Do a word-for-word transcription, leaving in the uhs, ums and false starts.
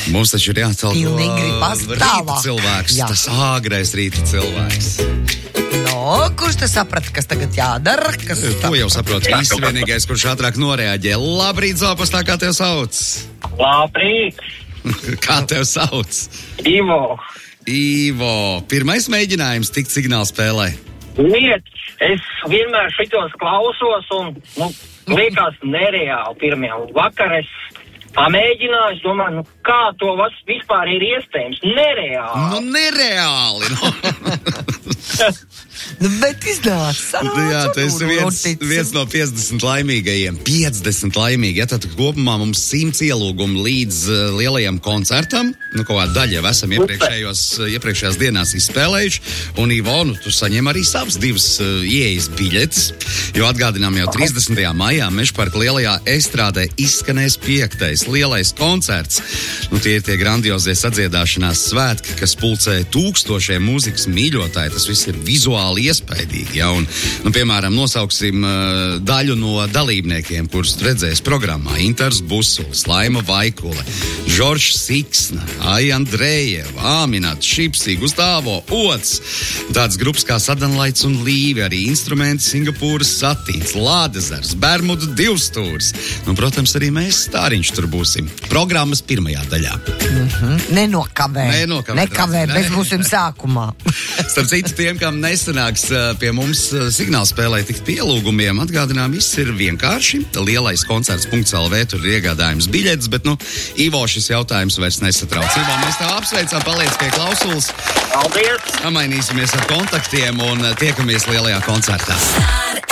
Mums taču ir jāatalgo rīta cilvēks, Jā. tas āgrais rīta cilvēks. No, kurš te saprata, kas tagad jādara? Kas to jau saprot viss vienīgais, kurš ātrāk noreaģē. Labrīt, Zopastā, kā tev sauc? Labrīt. Kā tev sauc? Ivo. Ivo. Pirmais mēģinājums tikt signāla spēlē. Niet, es vienmēr šitos klausos un, nu, liekas nereāli pirmajā. Vakar es pamēģināju, es domāju, nu, kā to vas, vispār ir iespējams? Nereāli. Nu, nereāli. No. Nu, bet iznāca. Jā, tas ir viens, viens no piecdesmit laimīgajiem. piecdesmit laimīgi. Ja, tad kopumā mums simts ielūgumu līdz uh, lielajam koncertam. Nu, kaut kāda daļa jau esam iepriekšējos, iepriekšējās dienās izspēlējuši. Un, Ivo, nu, tu saņem arī savas divas uh, ieejas biļetes. Jo atgādinām jau trīsdesmitajā maijā Mežparka lielajā estrādē izskanēs piektais lielais koncerts. Nu, tie ir tie grandiozie sadziedāšanās svētki, kas pulcē tūkstošiem mūzikas mīļotāji. Tas viss ir vizuāli iespaidīgi, ja, un, nu, piemēram, nosauksim uh, daļu no dalībniekiem, kurus redzēs programmā. Intars Busuls, Laima Vaikule, Žoržs Siksna, Aija Andrejeva, Āminat, Šipsī, Gustāvo, Ots, tāds grupas kā Sadanlaits un Līvi, arī instrumenti Singapūras Satīns, Lādezers, Bermudu divstūrs, un, protams, arī mēs Stāriņš tur būsim. Programmas pirmajā daļā. Mm-hmm. Nenokavē. Nenokavē. Nekavē, ne. bez būsim sākumā. Starp citu, tiem, kam nesanāks pie mums signāla spēlē tikt pielūgumiem, atgādinām, viss ir vienkārši. Lielais koncerts punkts el vē, tur ir iegādājums biļetes, bet, nu, Ivo, šis jautājums vairs nesatrauc. Ivo, mēs tev apsveicām, paliec pie klausulas. Paldies! Amainīsimies ar kontaktiem un tiekamies lielajā koncertā.